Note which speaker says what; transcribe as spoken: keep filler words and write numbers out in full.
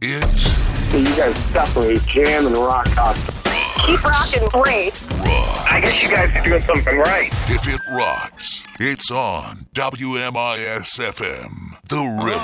Speaker 1: is...
Speaker 2: So you guys separate jam and rock out.
Speaker 3: Keep rocking, please.
Speaker 1: Rock.
Speaker 2: I guess you guys are doing something right.
Speaker 1: If it rocks, it's on W M I S F M, The River.